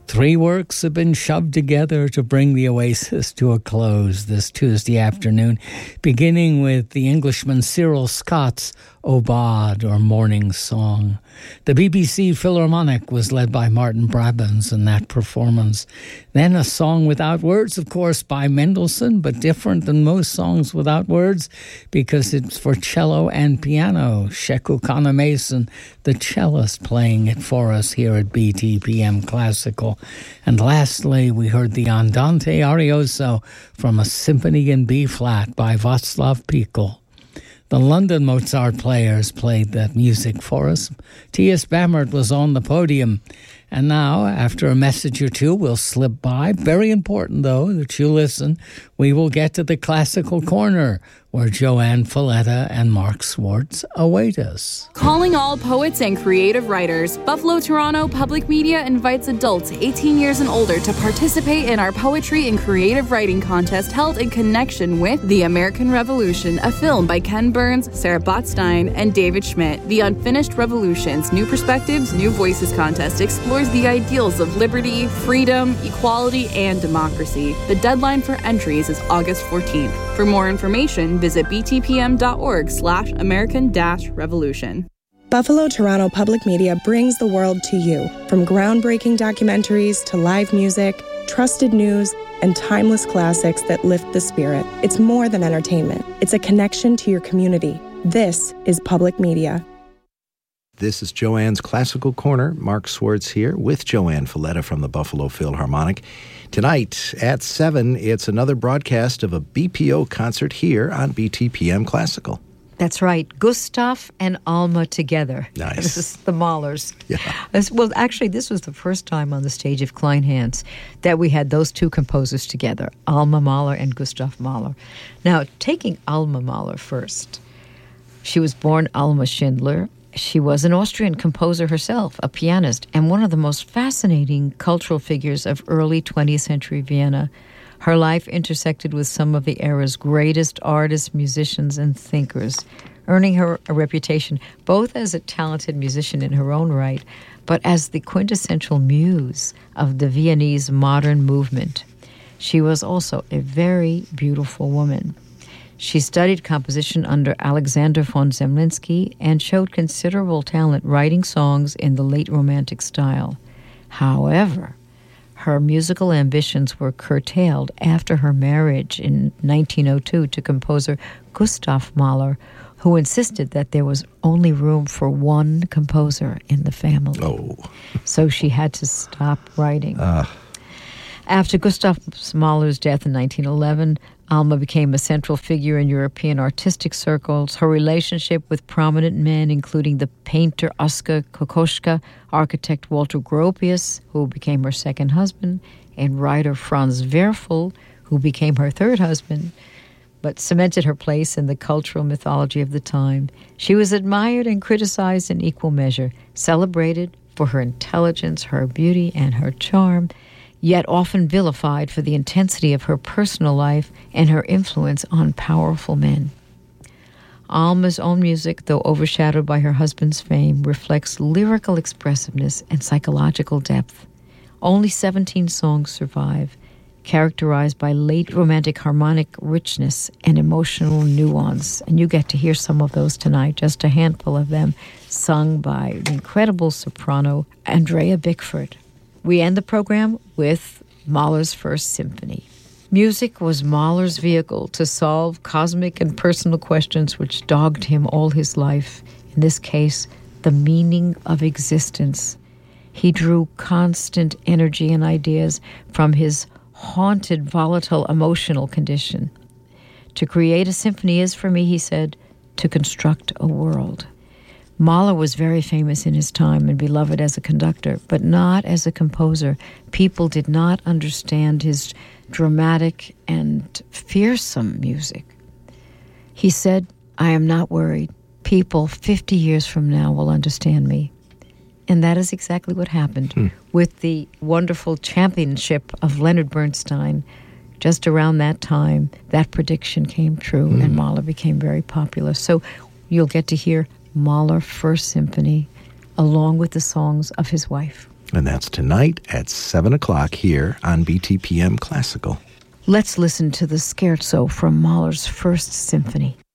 Three works have been shoved together to bring the Oasis to a close this Tuesday afternoon, beginning with the Englishman Cyril Scott's Aubade, or Morning Song. The BBC Philharmonic was led by Martin Brabants in that performance. Then a song without words, of course, by Mendelssohn, but different than most songs without words because it's for cello and piano. Sheku Kana-Mason, the cellist, playing it for us here at BTPM Classical. And lastly, we heard the Andante Arioso from a Symphony in B-flat by Václav Pikl. The London Mozart Players played that music for us. T.S. Bammert was on the podium. And now, after a message or two, we'll slip by. Very important, though, that you listen. We will get to the Classical Corner, where Joanne Falletta and Mark Swartz await us. Calling all poets and creative writers, Buffalo Toronto Public Media invites adults 18 years and older to participate in our poetry and creative writing contest held in connection with The American Revolution, a film by Ken Burns, Sarah Botstein, and David Schmidt. The Unfinished Revolutions, New Perspectives, New Voices contest explores the ideals of liberty, freedom, equality, and democracy. The deadline for entries is August 14th. For more information, visit btpm.org/American-Revolution. Buffalo Toronto Public Media brings the world to you. From groundbreaking documentaries to live music, trusted news, and timeless classics that lift the spirit. It's more than entertainment. It's a connection to your community. This is public media. This is Joanne's Classical Corner. Mark Swartz here with Joanne Falletta from the Buffalo Philharmonic. Tonight at 7, it's another broadcast of a BPO concert here on BTPM Classical. That's right. Gustav and Alma together. Nice. This is the Mahlers. Yeah. Well, actually, this was the first time on the stage of Kleinhans that we had those two composers together, Alma Mahler and Gustav Mahler. Now, taking Alma Mahler first, she was born Alma Schindler. She was an Austrian composer herself, a pianist, and one of the most fascinating cultural figures of early 20th century Vienna. Her life intersected with some of the era's greatest artists, musicians, and thinkers, earning her a reputation both as a talented musician in her own right, but as the quintessential muse of the Viennese modern movement. She was also a very beautiful woman. She studied composition under Alexander von Zemlinsky and showed considerable talent writing songs in the late Romantic style. However, her musical ambitions were curtailed after her marriage in 1902 to composer Gustav Mahler, who insisted that there was only room for one composer in the family. Oh. So she had to stop writing. After Gustav Mahler's death in 1911, Alma became a central figure in European artistic circles. Her relationship with prominent men, including the painter Oskar Kokoschka, architect Walter Gropius, who became her second husband, and writer Franz Werfel, who became her third husband, but cemented her place in the cultural mythology of the time. She was admired and criticized in equal measure, celebrated for her intelligence, her beauty, and her charm, yet often vilified for the intensity of her personal life and her influence on powerful men. Alma's own music, though overshadowed by her husband's fame, reflects lyrical expressiveness and psychological depth. Only 17 songs survive, characterized by late Romantic harmonic richness and emotional nuance. And you get to hear some of those tonight, just a handful of them, sung by the incredible soprano Andrea Bickford. We end the program with Mahler's First Symphony. Music was Mahler's vehicle to solve cosmic and personal questions which dogged him all his life. In this case, the meaning of existence. He drew constant energy and ideas from his haunted, volatile, emotional condition. To create a symphony is, for me, he said, to construct a world. Mahler was very famous in his time and beloved as a conductor, but not as a composer. People did not understand his dramatic and fearsome music. He said, "I am not worried. People 50 years from now will understand me." And that is exactly what happened with the wonderful championship of Leonard Bernstein. Just around that time, that prediction came true, and Mahler became very popular. So you'll get to hear Mahler First Symphony along with the songs of his wife. And that's tonight at 7 o'clock here on BTPM Classical. Let's listen to the scherzo from Mahler's First Symphony.